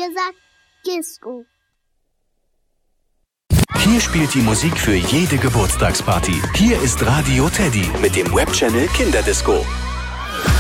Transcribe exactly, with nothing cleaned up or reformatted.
ihr sagt Disco. Hier spielt die Musik für jede Geburtstagsparty. Hier ist Radio Teddy mit dem Webchannel Kinderdisco.